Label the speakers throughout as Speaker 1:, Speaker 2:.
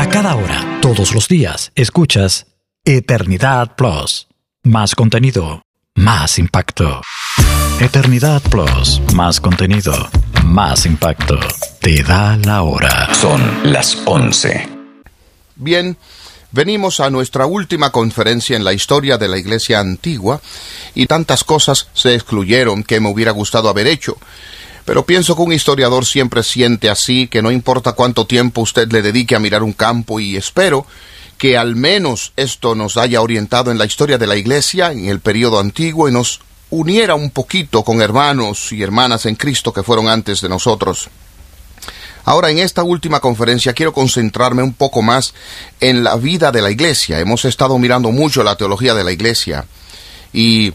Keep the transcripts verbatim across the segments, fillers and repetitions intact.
Speaker 1: A cada hora, todos los días, escuchas Eternidad Plus. Más contenido, más impacto. Eternidad Plus, más contenido, más impacto. Te da la hora.
Speaker 2: Son las once.
Speaker 3: Bien, venimos a nuestra última conferencia en la historia de la Iglesia Antigua y tantas cosas se excluyeron que me hubiera gustado haber hecho. Pero pienso que un historiador siempre siente así, que no importa cuánto tiempo usted le dedique a mirar un campo, y espero que al menos esto nos haya orientado en la historia de la Iglesia en el período antiguo y nos uniera un poquito con hermanos y hermanas en Cristo que fueron antes de nosotros. Ahora, en esta última conferencia quiero concentrarme un poco más en la vida de la Iglesia. Hemos estado mirando mucho la teología de la Iglesia y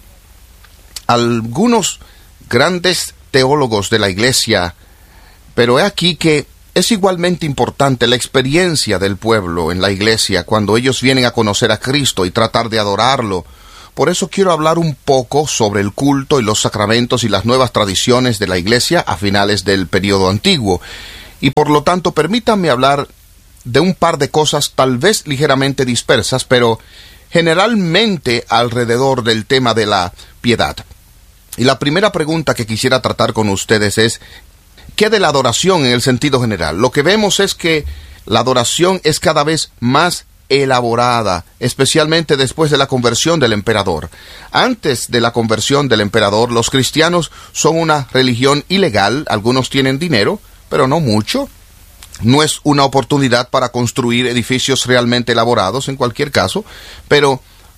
Speaker 3: algunos grandes teólogos de la Iglesia, pero he aquí que es igualmente importante la experiencia del pueblo en la Iglesia cuando ellos vienen a conocer a Cristo y tratar de adorarlo. Por eso quiero hablar un poco sobre el culto y los sacramentos y las nuevas tradiciones de la Iglesia a finales del período antiguo. Y por lo tanto, permítanme hablar de un par de cosas tal vez ligeramente dispersas, pero generalmente alrededor del tema de la piedad. Y la primera pregunta que quisiera tratar con ustedes es, ¿qué de la adoración en el sentido general? Lo que vemos es que la adoración es cada vez más elaborada, especialmente después de la conversión del emperador. Antes de la conversión del emperador, los cristianos son una religión ilegal, algunos tienen dinero, pero no mucho. No es una oportunidad para construir edificios realmente elaborados en cualquier caso, pero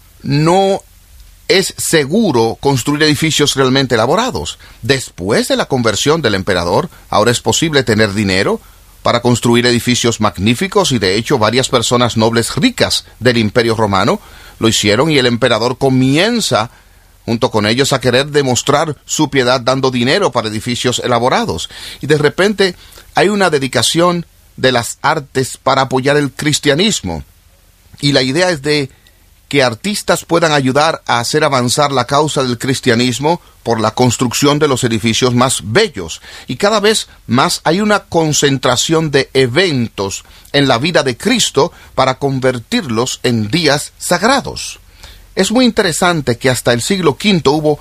Speaker 3: no es seguro construir edificios realmente elaborados. Después de la conversión del emperador, ahora es posible tener dinero para construir edificios magníficos, y de hecho varias personas nobles ricas del Imperio Romano lo hicieron, y el emperador comienza junto con ellos a querer demostrar su piedad dando dinero para edificios elaborados. Y de repente hay una dedicación de las artes para apoyar el cristianismo, y la idea es de que artistas puedan ayudar a hacer avanzar la causa del cristianismo por la construcción de los edificios más bellos. Y cada vez más hay una concentración de eventos en la vida de Cristo para convertirlos en días sagrados. Es muy interesante que hasta el siglo quinto hubo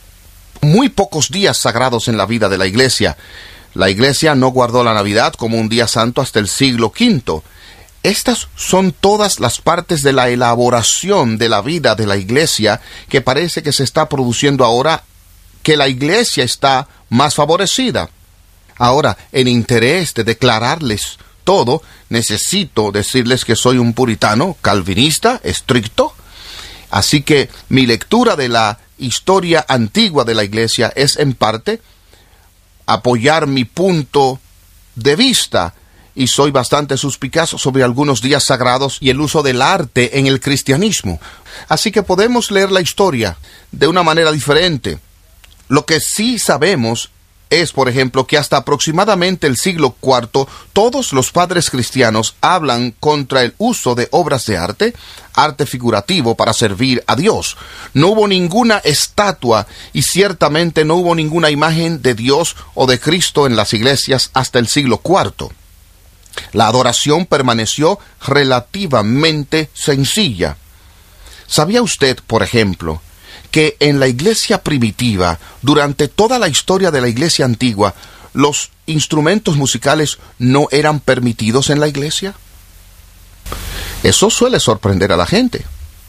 Speaker 3: muy pocos días sagrados en la vida de la Iglesia. La Iglesia no guardó la Navidad como un día santo hasta el siglo quinto. Estas son todas las partes de la elaboración de la vida de la Iglesia que parece que se está produciendo ahora, que la Iglesia está más favorecida. Ahora, en interés de declararles todo, necesito decirles que soy un puritano, calvinista, estricto. Así que mi lectura de la historia antigua de la Iglesia es en parte apoyar mi punto de vista, y soy bastante suspicaz sobre algunos días sagrados y el uso del arte en el cristianismo. Así que podemos leer la historia de una manera diferente. Lo que sí sabemos es, por ejemplo, que hasta aproximadamente el siglo cuarto, todos los padres cristianos hablan contra el uso de obras de arte, arte figurativo para servir a Dios. No hubo ninguna estatua y ciertamente no hubo ninguna imagen de Dios o de Cristo en las iglesias hasta el siglo cuarto. La adoración permaneció relativamente sencilla. ¿Sabía usted, por ejemplo, que en la iglesia primitiva, durante toda la historia de la iglesia antigua, los instrumentos musicales no eran permitidos en la iglesia? Eso suele sorprender a la gente.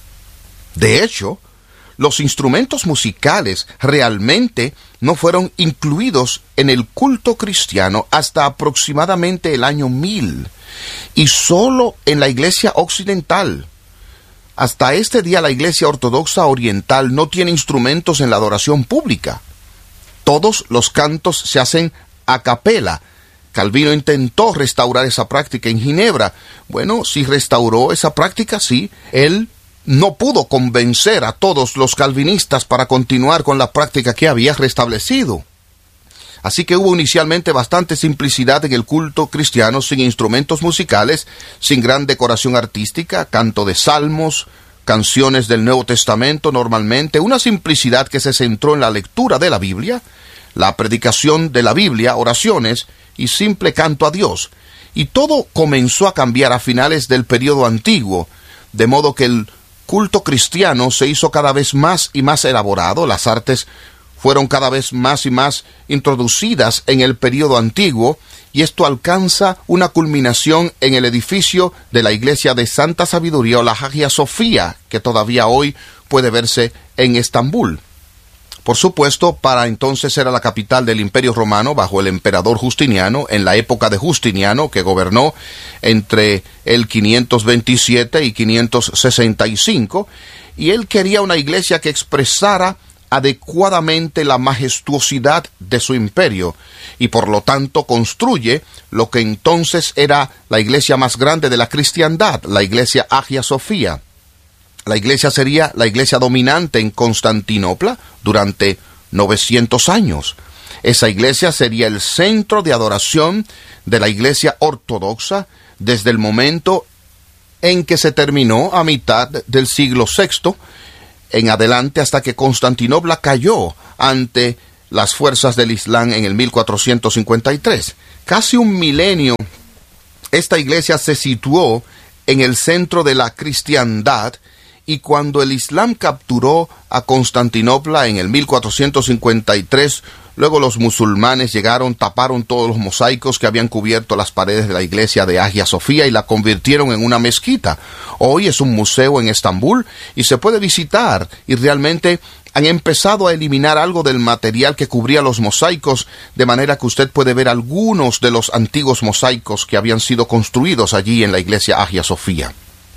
Speaker 3: De hecho, los instrumentos musicales realmente no fueron incluidos en el culto cristiano hasta aproximadamente el año mil, y solo en la iglesia occidental. Hasta este día la iglesia ortodoxa oriental no tiene instrumentos en la adoración pública. Todos los cantos se hacen a capela. Calvino intentó restaurar esa práctica en Ginebra. Bueno, sí restauró esa práctica, sí. Él no pudo convencer a todos los calvinistas para continuar con la práctica que había restablecido. Así que hubo inicialmente bastante simplicidad en el culto cristiano, sin instrumentos musicales, sin gran decoración artística, canto de salmos, canciones del Nuevo Testamento normalmente, una simplicidad que se centró en la lectura de la Biblia, la predicación de la Biblia, oraciones y simple canto a Dios. y todo comenzó a cambiar a finales del período antiguo, de modo que el culto cristiano se hizo cada vez más y más elaborado. Las artes fueron cada vez más y más introducidas en el período antiguo, y esto alcanza una culminación en el edificio de la iglesia de Santa Sabiduría o la Hagia Sofía, que todavía hoy puede verse en Estambul. Por supuesto, para entonces era la capital del Imperio Romano bajo el emperador Justiniano, en la época de Justiniano, que gobernó entre el quinientos veintisiete y quinientos sesenta y cinco, y él quería una iglesia que expresara adecuadamente la majestuosidad de su imperio, y por lo tanto construye lo que entonces era la iglesia más grande de la cristiandad, la iglesia Hagia Sofía. La iglesia sería la iglesia dominante en Constantinopla durante novecientos años. Esa iglesia sería el centro de adoración de la iglesia ortodoxa desde el momento en que se terminó a mitad del siglo sexto en adelante, hasta que Constantinopla cayó ante las fuerzas del Islam en el mil cuatrocientos cincuenta y tres. Casi un milenio, esta iglesia se situó en el centro de la cristiandad, y cuando el Islam capturó a Constantinopla en el mil cuatrocientos cincuenta y tres, luego los musulmanes llegaron, taparon todos los mosaicos que habían cubierto las paredes de la iglesia de Hagia Sofía y la convirtieron en una mezquita. Hoy es un museo en Estambul y se puede visitar, y realmente han empezado a eliminar algo del material que cubría los mosaicos, de manera que usted puede ver algunos de los antiguos mosaicos que habían sido construidos allí en la iglesia Hagia Sofía.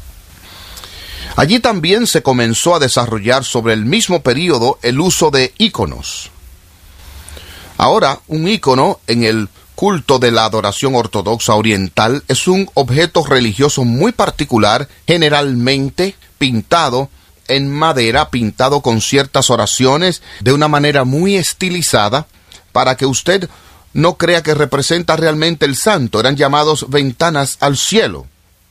Speaker 3: Allí también se comenzó a desarrollar sobre el mismo período el uso de íconos. Ahora, un ícono en el culto de la adoración ortodoxa oriental es un objeto religioso muy particular, generalmente pintado en madera, pintado con ciertas oraciones de una manera muy estilizada, para que usted no crea que representa realmente el santo. Eran llamados ventanas al cielo.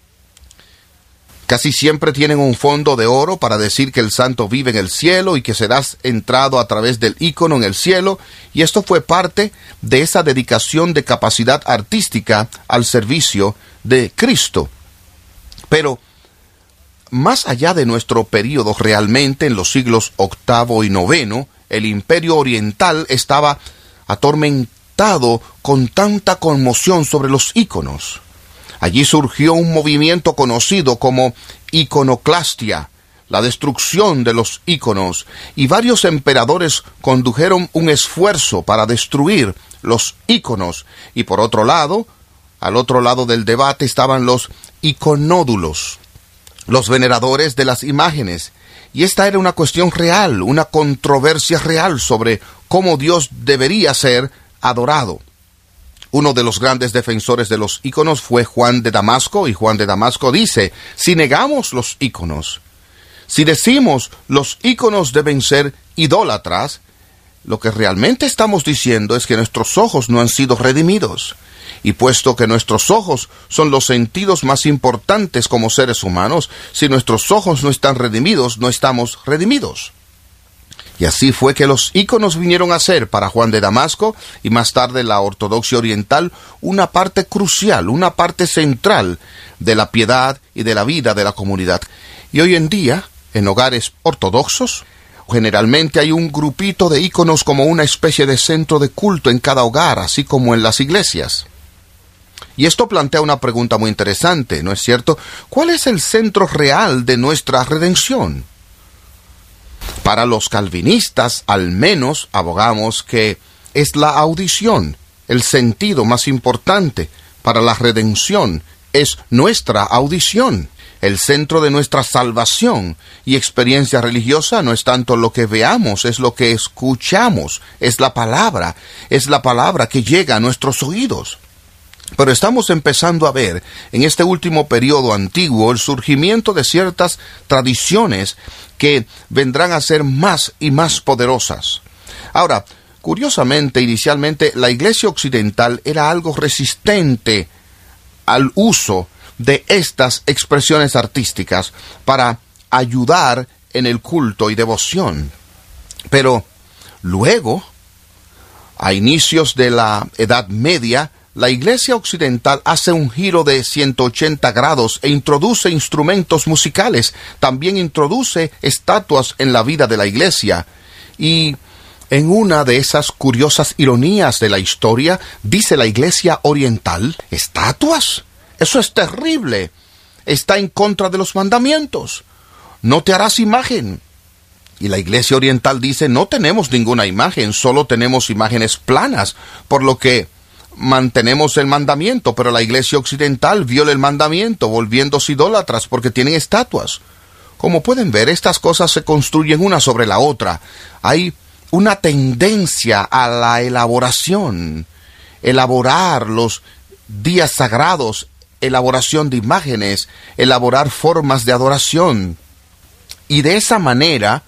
Speaker 3: Casi siempre tienen un fondo de oro para decir que el santo vive en el cielo y que serás entrado a través del ícono en el cielo, y esto fue parte de esa dedicación de capacidad artística al servicio de Cristo. Pero, más allá de nuestro período, realmente en los siglos octavo y noveno, el imperio oriental estaba atormentado con tanta conmoción sobre los íconos. Allí surgió un movimiento conocido como iconoclastia, la destrucción de los íconos, y varios emperadores condujeron un esfuerzo para destruir los íconos. Y por otro lado, al otro lado del debate estaban los iconódulos, los veneradores de las imágenes. Y esta era una cuestión real, una controversia real sobre cómo Dios debería ser adorado. Uno de los grandes defensores de los íconos fue Juan de Damasco, y Juan de Damasco dice: si negamos los íconos, si decimos los íconos deben ser idólatras, lo que realmente estamos diciendo es que nuestros ojos no han sido redimidos. Y puesto que nuestros ojos son los sentidos más importantes como seres humanos, si nuestros ojos no están redimidos, no estamos redimidos. Y así fue que los íconos vinieron a ser para Juan de Damasco, y más tarde la ortodoxia oriental, una parte crucial, una parte central de la piedad y de la vida de la comunidad. Y hoy en día, en hogares ortodoxos, generalmente hay un grupito de íconos como una especie de centro de culto en cada hogar, así como en las iglesias. Y esto plantea una pregunta muy interesante, ¿no es cierto? ¿Cuál es el centro real de nuestra redención? Para los calvinistas, al menos, abogamos que es la audición, el sentido más importante para la redención, es nuestra audición. El centro de nuestra salvación y experiencia religiosa no es tanto lo que veamos, es lo que escuchamos, es la palabra, es la palabra que llega a nuestros oídos. Pero estamos empezando a ver en este último periodo antiguo el surgimiento de ciertas tradiciones que vendrán a ser más y más poderosas. Ahora, curiosamente, inicialmente la Iglesia Occidental era algo resistente al uso de estas expresiones artísticas para ayudar en el culto y devoción. Pero luego, a inicios de la Edad Media, la Iglesia Occidental hace un giro de ciento ochenta grados e introduce instrumentos musicales. También introduce estatuas en la vida de la Iglesia. Y en una de esas curiosas ironías de la historia, dice la Iglesia Oriental, ¿estatuas? Eso es terrible. Está en contra de los mandamientos. No te harás imagen. Y la Iglesia Oriental dice, no tenemos ninguna imagen, solo tenemos imágenes planas, por lo que mantenemos el mandamiento, pero la Iglesia Occidental viola el mandamiento, volviéndose idólatras porque tienen estatuas. Como pueden ver, estas cosas se construyen una sobre la otra. Hay una tendencia a la elaboración, elaborar los días sagrados, elaboración de imágenes, elaborar formas de adoración. Y de esa manera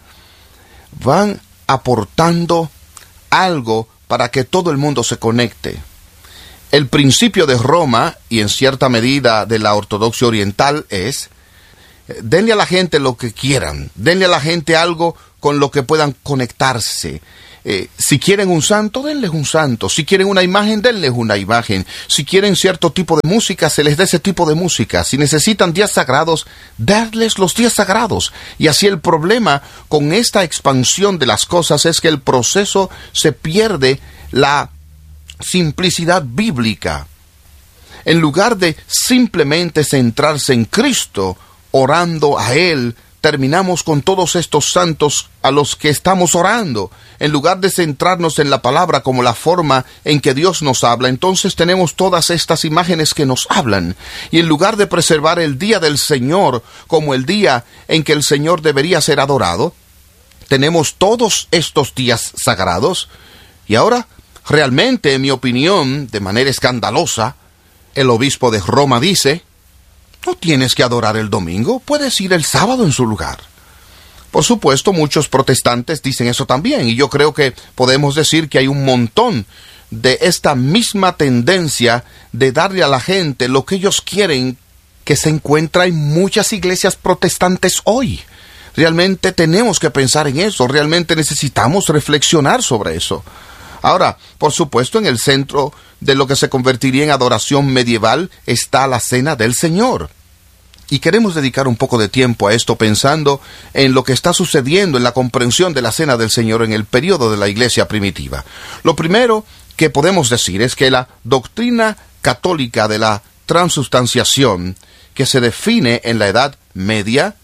Speaker 3: van aportando algo para que todo el mundo se conecte. El principio de Roma, y en cierta medida de la ortodoxia oriental, es: denle a la gente lo que quieran, denle a la gente algo con lo que puedan conectarse. Eh, si quieren un santo, denles un santo. Si quieren una imagen, denles una imagen. Si quieren cierto tipo de música, se les dé ese tipo de música. Si necesitan días sagrados, darles los días sagrados. Y así el problema con esta expansión de las cosas es que el proceso se pierde la simplicidad bíblica. En lugar de simplemente centrarse en Cristo, orando a Él, terminamos con todos estos santos a los que estamos orando. En lugar de centrarnos en la palabra como la forma en que Dios nos habla, entonces tenemos todas estas imágenes que nos hablan. Y en lugar de preservar el día del Señor como el día en que el Señor debería ser adorado, tenemos todos estos días sagrados. Y ahora, realmente, en mi opinión, de manera escandalosa, el obispo de Roma dice: no tienes que adorar el domingo, puedes ir el sábado en su lugar. Por supuesto, muchos protestantes dicen eso también, y yo creo que podemos decir que hay un montón de esta misma tendencia de darle a la gente lo que ellos quieren, que se encuentra en muchas iglesias protestantes hoy. Realmente tenemos que pensar en eso, realmente necesitamos reflexionar sobre eso. Ahora, por supuesto, en el centro de lo que se convertiría en adoración medieval está la Cena del Señor. Y queremos dedicar un poco de tiempo a esto pensando en lo que está sucediendo en la comprensión de la Cena del Señor en el periodo de la Iglesia primitiva. Lo primero que podemos decir es que la doctrina católica de la transubstanciación, que se define en la Edad Media,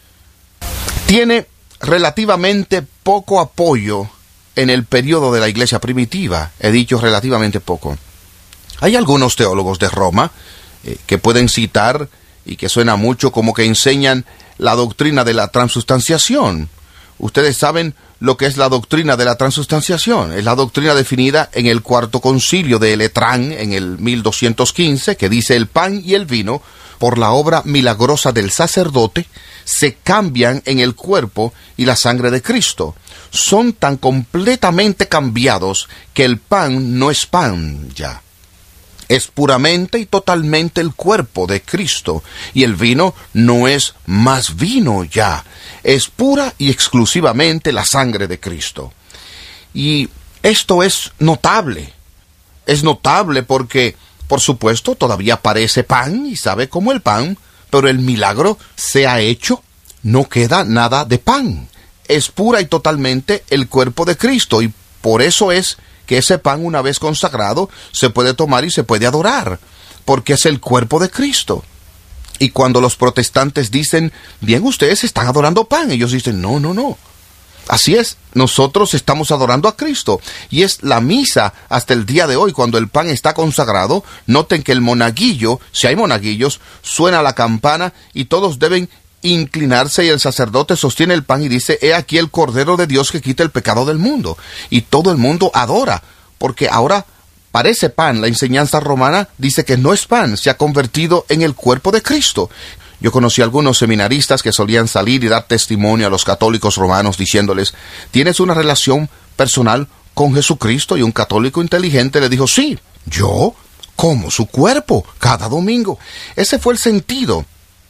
Speaker 3: tiene relativamente poco apoyo en el periodo de la Iglesia primitiva. He dicho relativamente poco. Hay algunos teólogos de Roma eh, que pueden citar y que suena mucho como que enseñan la doctrina de la transubstanciación. Ustedes saben lo que es la doctrina de la transubstanciación. Es la doctrina definida en el Cuarto Concilio de Letrán en el mil doscientos quince, que dice: el pan y el vino, por la obra milagrosa del sacerdote, se cambian en el cuerpo y la sangre de Cristo. Son tan completamente cambiados que el pan no es pan ya. Es puramente y totalmente el cuerpo de Cristo, y el vino no es más vino ya. Es pura y exclusivamente la sangre de Cristo. Y esto es notable. Es notable porque, por supuesto, todavía parece pan y sabe como el pan, pero el milagro se ha hecho, no queda nada de pan. Es pura y totalmente el cuerpo de Cristo, y por eso es que ese pan, una vez consagrado, se puede tomar y se puede adorar, porque es el cuerpo de Cristo. Y cuando los protestantes dicen: bien, ustedes están adorando pan, ellos dicen: no, no, no. Así es, nosotros estamos adorando a Cristo, y es la misa hasta el día de hoy. Cuando el pan está consagrado, noten que el monaguillo, si hay monaguillos, suena la campana y todos deben inclinarse, y el sacerdote sostiene el pan y dice: he aquí el Cordero de Dios que quita el pecado del mundo. Y todo el mundo adora, porque ahora parece pan. La enseñanza romana dice que no es pan, se ha convertido en el cuerpo de Cristo. Yo conocí a algunos seminaristas que solían salir y dar testimonio a los católicos romanos diciéndoles: ¿tienes una relación personal con Jesucristo? Y un católico inteligente le dijo: sí, yo como su cuerpo cada domingo. Ese fue el sentido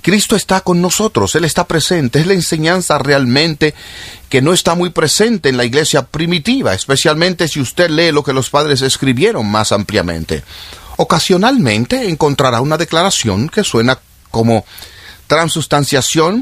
Speaker 3: Cristo está con nosotros, Él está presente. Es la enseñanza realmente que no está muy presente en la iglesia primitiva, especialmente si usted lee lo que los padres escribieron más ampliamente. Ocasionalmente encontrará una declaración que suena como transustanciación,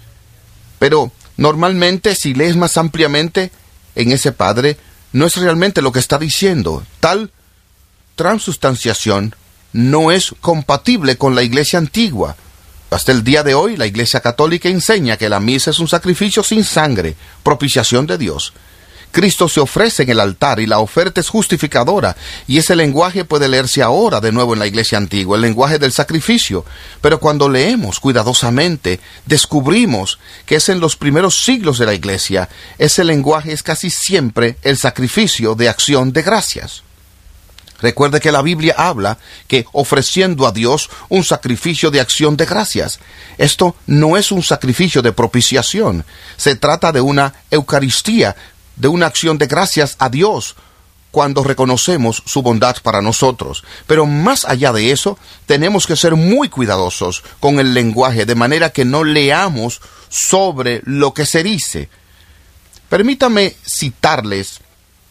Speaker 3: pero normalmente si lees más ampliamente en ese padre, no es realmente lo que está diciendo. Tal transustanciación no es compatible con la iglesia antigua. Hasta el día de hoy, la Iglesia Católica enseña que la misa es un sacrificio sin sangre, propiciación de Dios. Cristo se ofrece en el altar y la oferta es justificadora, y ese lenguaje puede leerse ahora de nuevo en la Iglesia antigua, el lenguaje del sacrificio. Pero cuando leemos cuidadosamente, descubrimos que es en los primeros siglos de la Iglesia. Ese lenguaje es casi siempre el sacrificio de acción de gracias. Recuerde que la Biblia habla que ofreciendo a Dios un sacrificio de acción de gracias. Esto no es un sacrificio de propiciación. Se trata de una Eucaristía, de una acción de gracias a Dios cuando reconocemos su bondad para nosotros. Pero más allá de eso, tenemos que ser muy cuidadosos con el lenguaje, de manera que no leamos sobre lo que se dice. Permítame citarles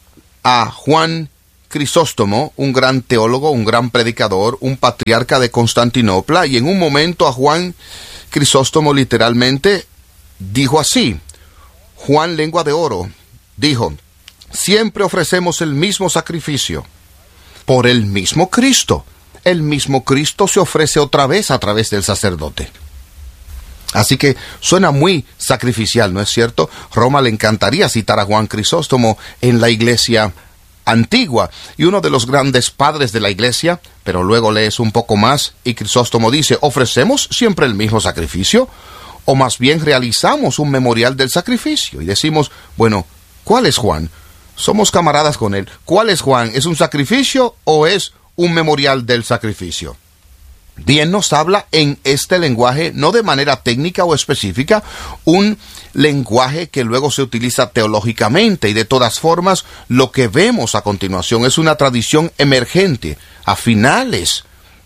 Speaker 3: a Juan Crisóstomo, un gran teólogo, un gran predicador, un patriarca de Constantinopla, y en un momento a Juan Crisóstomo literalmente dijo así: Juan, lengua de oro, dijo: siempre ofrecemos el mismo sacrificio por el mismo Cristo. El mismo Cristo se ofrece otra vez a través del sacerdote. Así que suena muy sacrificial, ¿no es cierto? Roma le encantaría citar a Juan Crisóstomo en la iglesia antigua, y uno de los grandes padres de la iglesia. Pero luego lees un poco más y Crisóstomo dice: ¿ofrecemos siempre el mismo sacrificio? O más bien realizamos un memorial del sacrificio. Y decimos: bueno, ¿cuál es Juan? Somos camaradas con él. ¿Cuál es Juan? ¿Es un sacrificio o es un memorial del sacrificio? Bien, nos habla en este lenguaje, no de manera técnica o específica, un lenguaje que luego se utiliza teológicamente, y de todas formas, lo que vemos a continuación es una tradición emergente a finales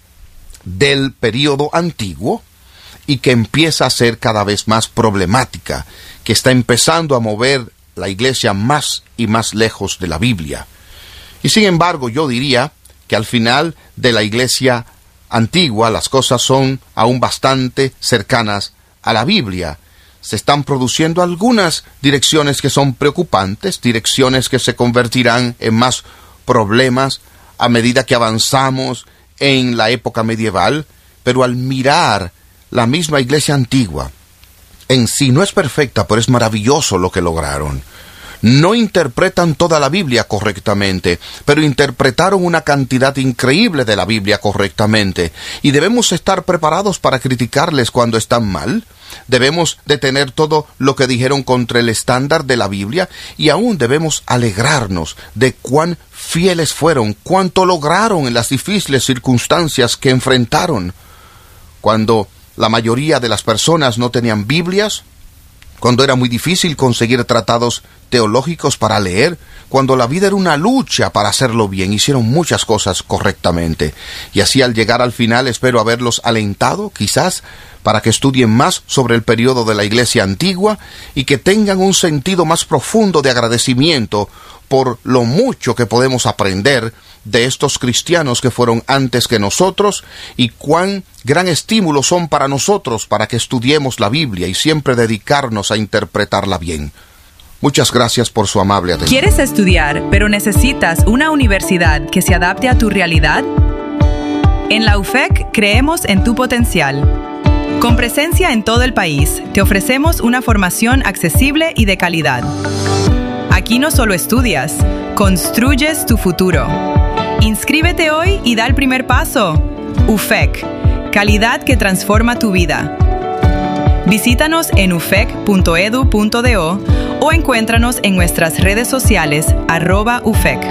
Speaker 3: del período antiguo y que empieza a ser cada vez más problemática, que está empezando a mover la iglesia más y más lejos de la Biblia. Y sin embargo, yo diría que al final de la iglesia antigua las cosas son aún bastante cercanas a la Biblia. Se están produciendo algunas direcciones que son preocupantes, direcciones que se convertirán en más problemas a medida que avanzamos en la época medieval, pero al mirar la misma iglesia antigua, en sí no es perfecta, pero es maravilloso lo que lograron. No interpretan toda la Biblia correctamente, pero interpretaron una cantidad increíble de la Biblia correctamente. Y debemos estar preparados para criticarles cuando están mal. Debemos detener todo lo que dijeron contra el estándar de la Biblia, y aún debemos alegrarnos de cuán fieles fueron, cuánto lograron en las difíciles circunstancias que enfrentaron. Cuando la mayoría de las personas no tenían Biblias, cuando era muy difícil conseguir tratados teológicos para leer, cuando la vida era una lucha para hacerlo bien, hicieron muchas cosas correctamente. Y así, al llegar al final, espero haberlos alentado, quizás, para que estudien más sobre el periodo de la iglesia antigua y que tengan un sentido más profundo de agradecimiento por lo mucho que podemos aprender de estos cristianos que fueron antes que nosotros, y cuán gran estímulo son para nosotros para que estudiemos la Biblia y siempre dedicarnos a interpretarla bien. Muchas gracias por su amable atención.
Speaker 4: ¿Quieres estudiar, pero necesitas una universidad que se adapte a tu realidad? En la U F E C creemos en tu potencial. Con presencia en todo el país, te ofrecemos una formación accesible y de calidad. Aquí no solo estudias, construyes tu futuro. Inscríbete hoy y da el primer paso. U F E C, calidad que transforma tu vida. Visítanos en u f e c punto e d u punto d o o encuéntranos en nuestras redes sociales arroba U F E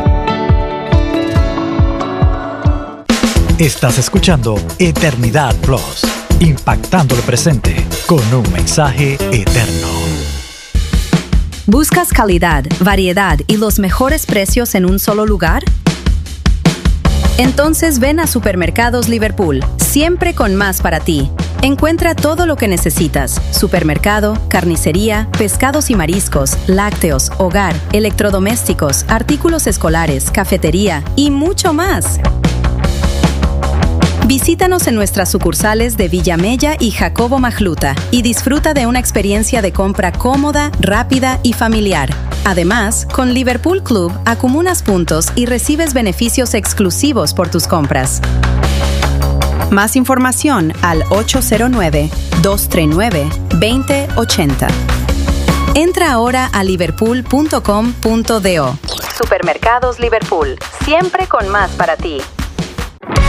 Speaker 4: C.
Speaker 1: Estás escuchando Eternidad Plus, impactando el presente con un mensaje eterno.
Speaker 5: ¿Buscas calidad, variedad y los mejores precios en un solo lugar? Entonces ven a Supermercados Liverpool, siempre con más para ti. Encuentra todo lo que necesitas: supermercado, carnicería, pescados y mariscos, lácteos, hogar, electrodomésticos, artículos escolares, cafetería y mucho más. Visítanos en nuestras sucursales de Villamella y Jacobo Majluta y disfruta de una experiencia de compra cómoda, rápida y familiar. Además, con Liverpool Club acumulas puntos y recibes beneficios exclusivos por tus compras. Más información al ocho cero nueve, dos tres nueve, dos cero ocho cero. Entra ahora a liverpool punto com punto do. Supermercados Liverpool, siempre con más para ti.